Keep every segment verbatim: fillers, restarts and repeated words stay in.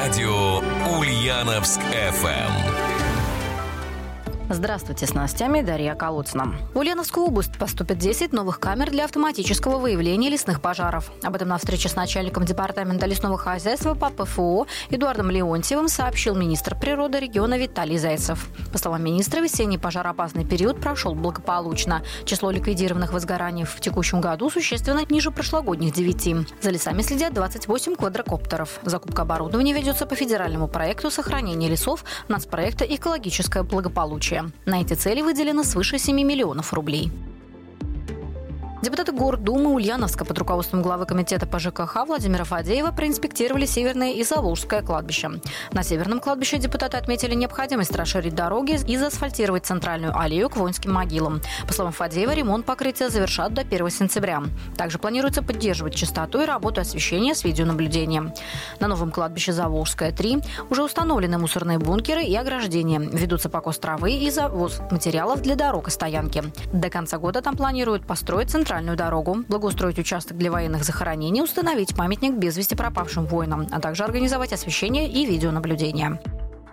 Радио Ульяновск эф эм. Здравствуйте, с новостями Дарья Колодцина. В Ульяновскую область поступят десять новых камер для автоматического выявления лесных пожаров. Об этом на встрече с начальником департамента лесного хозяйства по пэ эф о Эдуардом Леонтьевым сообщил министр природы региона Виталий Зайцев. По словам министра, весенний пожароопасный период прошел благополучно. Число ликвидированных возгораний в текущем году существенно ниже прошлогодних девяти. За лесами следят двадцать восемь квадрокоптеров. Закупка оборудования ведется по федеральному проекту сохранения лесов, нацпроекта «Экологическое благополучие». На эти цели выделено свыше семи миллионов рублей. Депутаты Гордумы Ульяновска под руководством главы комитета по жэ ка ха Владимира Фадеева проинспектировали Северное и Заволжское кладбище. На Северном кладбище депутаты отметили необходимость расширить дороги и заасфальтировать центральную аллею к воинским могилам. По словам Фадеева, ремонт покрытия завершат до первого сентября. Также планируется поддерживать чистоту и работу освещения с видеонаблюдением. На новом кладбище Заволжское три уже установлены мусорные бункеры и ограждения. Ведутся покос травы и завоз материалов для дорог и стоянки. До конца года там планируют построить центральную центральную дорогу, благоустроить участок для военных захоронений, установить памятник без вести пропавшим воинам, а также организовать освещение и видеонаблюдение.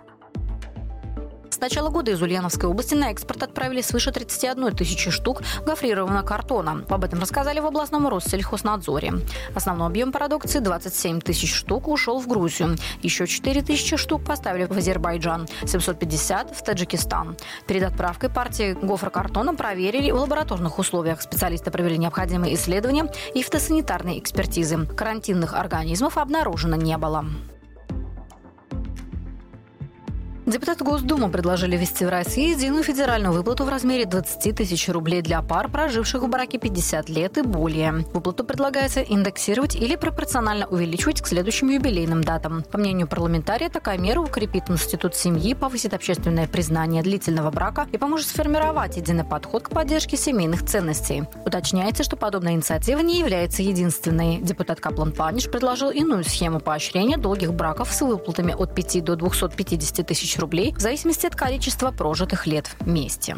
С начала года из Ульяновской области на экспорт отправили свыше тридцати одной тысячи штук гофрированного картона. Об этом рассказали в областном Россельхознадзоре. Основной объем продукции двадцать семь тысяч штук ушел в Грузию. Еще четыре тысячи штук поставили в Азербайджан, семьсот пятьдесят в Таджикистан. Перед отправкой партии гофрокартона проверили в лабораторных условиях. Специалисты провели необходимые исследования и фитосанитарные экспертизы. Карантинных организмов обнаружено не было. Депутаты Госдумы предложили ввести в России единую федеральную выплату в размере двадцать тысяч рублей для пар, проживших в браке пятьдесят лет и более. Выплату предлагается индексировать или пропорционально увеличивать к следующим юбилейным датам. По мнению парламентария, такая мера укрепит институт семьи, повысит общественное признание длительного брака и поможет сформировать единый подход к поддержке семейных ценностей. Уточняется, что подобная инициатива не является единственной. Депутат Каплан-Паниш предложил иную схему поощрения долгих браков с выплатами от пяти до двухсот пятидесяти тысяч рублей в зависимости от количества прожитых лет вместе.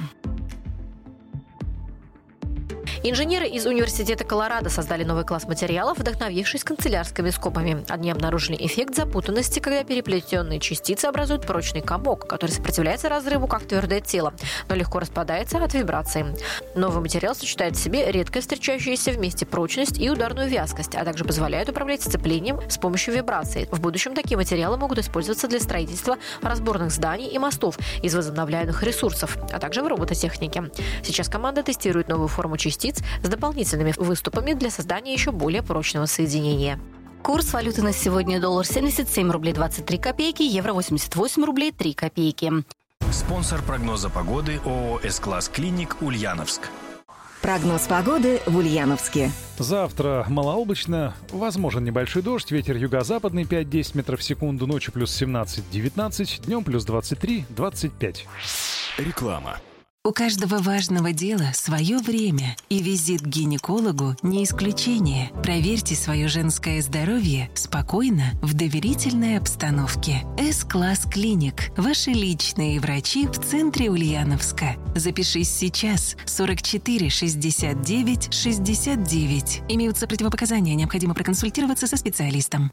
Инженеры из Университета Колорадо создали новый класс материалов, вдохновившись канцелярскими скобами. Они обнаружили эффект запутанности, когда переплетенные частицы образуют прочный комок, который сопротивляется разрыву как твердое тело, но легко распадается от вибрации. Новый материал сочетает в себе редко встречающиеся вместе прочность и ударную вязкость, а также позволяет управлять сцеплением с помощью вибрации. В будущем такие материалы могут использоваться для строительства разборных зданий и мостов из возобновляемых ресурсов, а также в робототехнике. Сейчас команда тестирует новую форму частиц с дополнительными выступами для создания еще более прочного соединения. Курс валюты на сегодня: доллар семьдесят семь рублей двадцать три копейки, евро восемьдесят восемь рублей три копейки. Спонсор прогноза погоды ООО «С-класс Клиник» Ульяновск. Прогноз погоды в Ульяновске. Завтра малооблачно, возможен небольшой дождь, ветер юго-западный пять-десять метров в секунду, ночью плюс семнадцать-девятнадцать, днем плюс двадцать три двадцать пять. Реклама. У каждого важного дела свое время, и визит к гинекологу не исключение. Проверьте свое женское здоровье спокойно, в доверительной обстановке. С-класс Клиник. Ваши личные врачи в центре Ульяновска. Запишись сейчас. сорок четыре шестьдесят девять шестьдесят девять. Имеются противопоказания, необходимо проконсультироваться со специалистом.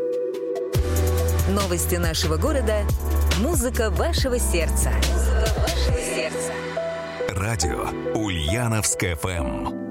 Новости нашего города. Музыка вашего сердца. Музыка вашего сердца. Радио Ульяновск эф эм.